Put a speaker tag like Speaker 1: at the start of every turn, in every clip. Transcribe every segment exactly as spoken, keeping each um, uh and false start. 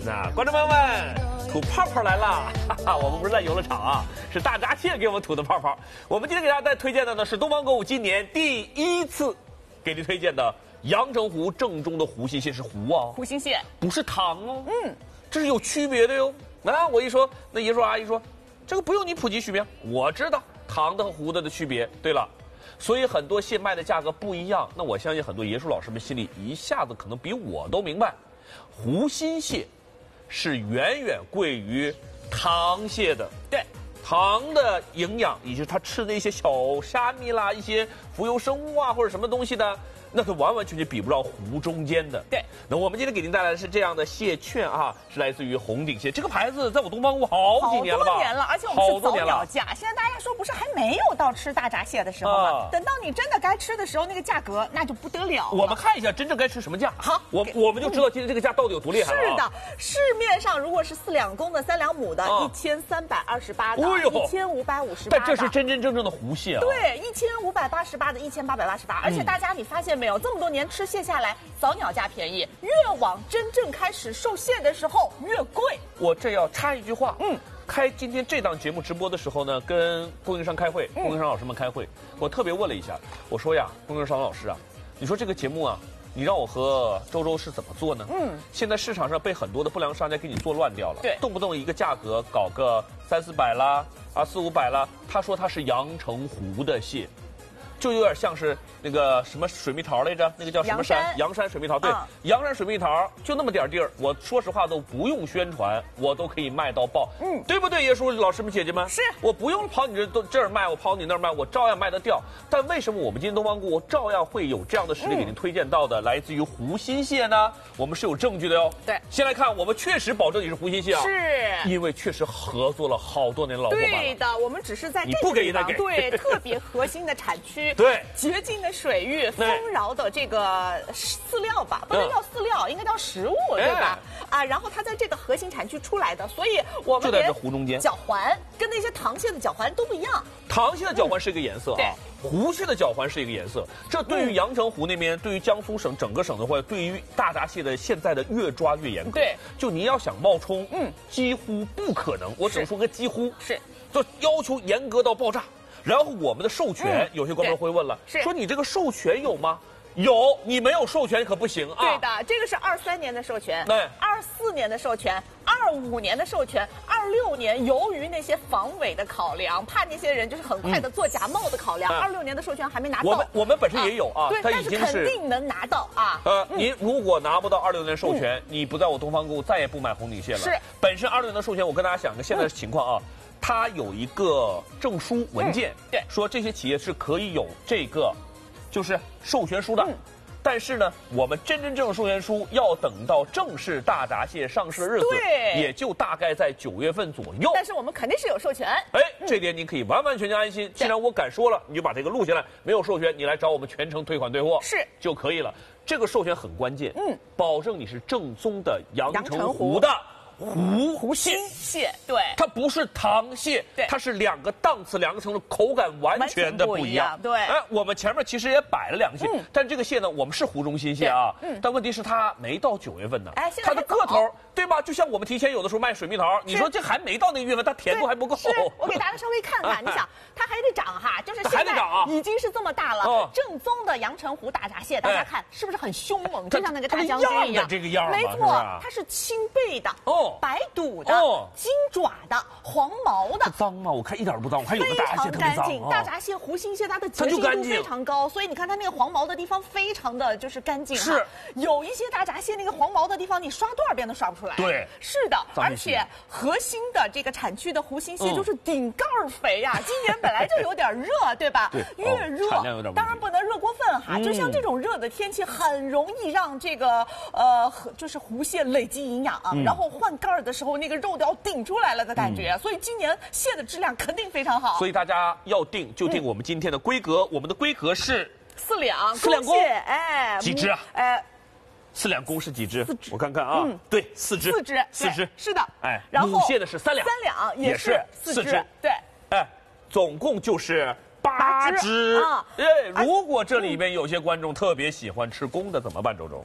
Speaker 1: 呐，观众朋友们，吐泡泡来了！哈哈，我们不是在游乐场啊，是大闸蟹给我们吐的泡泡。我们今天给大家带推荐的呢是东方购物今年第一次给您推荐的阳澄湖正宗的湖心蟹，是湖啊，
Speaker 2: 湖心蟹
Speaker 1: 不是汤哦，
Speaker 2: 嗯，
Speaker 1: 这是有区别的哟。啊，我一说，那爷叔阿姨说，这个不用你普及区别，我知道汤的和湖的的区别。对了。所以很多蟹卖的价格不一样，那我相信很多爷叔老师们心里一下子可能比我都明白，湖心蟹是远远贵于塘蟹的。
Speaker 2: 对，
Speaker 1: 塘的营养以及它吃的一些小虾米啦、一些浮游生物啊或者什么东西的，那它完完全全比不上湖中间的。
Speaker 2: 对，
Speaker 1: 那我们今天给您带来的是这样的蟹券啊，是来自于红顶蟹，这个牌子在我东方购物好几年了吧？
Speaker 2: 好多年了，而且我们是早鸟价。现在大家说不是还没有到吃大闸蟹的时候吗？啊、等到你真的该吃的时候，那个价格那就不得了了。
Speaker 1: 我们看一下真正该吃什么价。好，我我们就知道今天这个价到底有多厉害了、啊。
Speaker 2: 是的，市面上如果是四两公的、三两母的，一千三百二十八的，一千五百五十八。
Speaker 1: 但这是真真正正的湖蟹啊。
Speaker 2: 对，一千五百八十八的，一千八百八十八。而且大家你发现没有，这么多年吃蟹下来，早鸟价便宜，越往真正开始售蟹的时候越贵。
Speaker 1: 我这要插一句话，嗯。开今天这档节目直播的时候呢，跟供应商开会，供应商老师们开会，我特别问了一下，我说呀，供应商老师啊，你说这个节目啊，你让我和周周是怎么做呢？嗯，现在市场上被很多的不良商家给你做乱掉了，对，动不动一个价格搞个三四百啦，啊四五百啦，他说他是阳澄湖的蟹。就有点像是那个什么水蜜桃来着，那个叫什么山？阳山水蜜桃。对，啊、阳山水蜜桃就那么点地儿，我说实话都不用宣传，我都可以卖到爆。嗯，对不对，爷叔老师们姐姐们？是，我不用跑你这都这儿卖，我跑你那儿卖，我照样卖得掉。但为什么我们今天东方购物照样会有这样的实力给您推荐到的，嗯、来自于湖心蟹呢？我们是有证据的哟。对，先来看，我们确实保证你是湖心蟹啊，是，因为确实合作了好多年的老伙伴了。
Speaker 2: 对的，我们只是在这
Speaker 1: 你不给再给，
Speaker 2: 对，特别核心的产区。
Speaker 1: 对，
Speaker 2: 洁净的水域，丰饶的这个饲料吧，不能叫饲料，应该叫食物，对吧？啊，然后它在这个核心产区出来的，所以我们
Speaker 1: 就在这湖中间，
Speaker 2: 脚环跟那些塘蟹的脚环都不一样。
Speaker 1: 塘蟹的脚环是一个颜色啊，湖蟹的脚环是一个颜色。这对于阳澄湖那边，对于江苏省整个省的话，对于大闸蟹的现在的越抓越严格。对，就你要想冒充，嗯，几乎不可能。我只能说个几乎，是，就要求严格到爆炸。然后我们的授权，嗯、有些观众会问了，说你这个授权有吗？有，你没有授权可不行啊。
Speaker 2: 对的，这个是二三年的授权，对，二四年的授权，二五年的授权，二六年由于那些防伪的考量，怕那些人就是很快的做假冒的考量，二六、嗯、年的授权还没拿到。
Speaker 1: 我们我们本身也有啊，
Speaker 2: 啊对，
Speaker 1: 它已经
Speaker 2: 是肯定能拿到啊。
Speaker 1: 呃，嗯、您如果拿不到二六年授权，嗯、你不在我东方购物再也不买红顶蟹了。是，本身二六年的授权，我跟大家讲个现在的情况啊。嗯它有一个证书文件，嗯、对，说这些企业是可以有这个，就是授权书的。嗯、但是呢，我们真真正正授权书要等到正式大闸蟹上市的日子，对，也就大概在九月份左右。
Speaker 2: 但是我们肯定是有授权。
Speaker 1: 哎，嗯、这点您可以完完全全安心。既然我敢说了，你就把这个录下来。没有授权，你来找我们全程退款退货是就可以了。这个授权很关键，嗯，保证你是正宗的阳澄湖的。湖
Speaker 2: 湖心蟹，对，
Speaker 1: 它不是塘蟹，对，它是两个档次、两个层次，口感完全的不一样。对，哎，我们前面其实也摆了两个蟹，嗯、但这个蟹呢，我们是湖中心蟹啊，嗯，但问题是它没到九月份呢，哎，它的个头，对吧？就像我们提前有的时候卖水蜜桃，你说这还没到那个月份，它甜度还不够。
Speaker 2: 是，我给大家稍微看看，你想，它还得长哈，就是现在已经是这么大了，正宗的阳澄湖大闸蟹，大家看是不是很凶猛，就像那个大将军一样？
Speaker 1: 这个样，
Speaker 2: 没错，它是青背的哦。白肚的、哦、金爪的、黄毛的，
Speaker 1: 脏吗？我看一点不脏，我看有的大闸蟹特别脏。
Speaker 2: 非常干净，大闸蟹、湖心蟹它的洁净度非常高，所以你看它那个黄毛的地方非常的就是干净。是，有一些大闸蟹那个黄毛的地方，你刷多少遍都刷不出来。对，是的，而且核心的这个产区的湖心蟹就是顶盖肥呀、啊。嗯、今年本来就有点热，对吧？对，越热、哦、当然不能热过分哈。嗯、就像这种热的天气，很容易让这个呃就是湖蟹累积营养，嗯、然后换盖的时候那个肉都要顶出来了的感觉，嗯、所以今年蟹的质量肯定非常好。
Speaker 1: 所以大家要定就定我们今天的规格，嗯、我们的规格是
Speaker 2: 四两，
Speaker 1: 四两公，
Speaker 2: 哎，
Speaker 1: 几只啊？哎，四两公是几只？我看看啊，嗯、对，四只，
Speaker 2: 四只，
Speaker 1: 四只，
Speaker 2: 是的，
Speaker 1: 哎，然后母蟹的是三两，
Speaker 2: 三两也是四只，对，
Speaker 1: 哎，总共就是八只啊。哎，如果这里边有些观众特别喜欢吃公的怎么办？周周？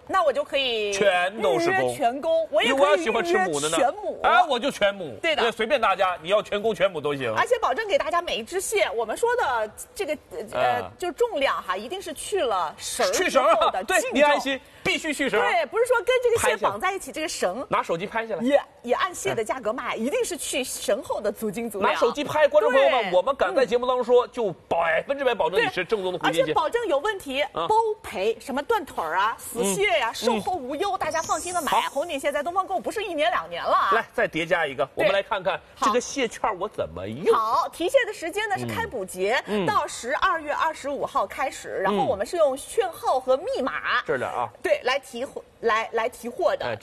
Speaker 2: 那我就可以
Speaker 1: 全都是公，
Speaker 2: 全公。我也可以
Speaker 1: 我要喜欢吃母的呢，
Speaker 2: 全母。
Speaker 1: 哎，我就全母。
Speaker 2: 对的，
Speaker 1: 随便大家，你要全公全母都行。
Speaker 2: 而且保证给大家每一只蟹，我们说的这个呃，就重量哈，一定是去了绳
Speaker 1: 去绳啊，对，你安心，必须去绳。
Speaker 2: 对，不是说跟这个蟹绑在一起，这个绳
Speaker 1: 拿手机拍下来，
Speaker 2: 也也按蟹的价格卖，一定是去绳后的足斤足两。
Speaker 1: 拿手机拍，观众朋友们，我们敢在节目当中说，就百分之百保证你是正宗的回民蟹，
Speaker 2: 而且保证有问题包赔，什么断腿啊、死蟹呀，售后无忧，大家放心的买。红锦蟹在东方购不是一年两年了啊。
Speaker 1: 来，再叠加一个，我们来看看这个蟹券我怎么用。
Speaker 2: 好，提蟹的时间呢是开捕节到十二月二十五号开始，然后我们是用券号和密码
Speaker 1: 这儿的啊，
Speaker 2: 对，来提来来提货的。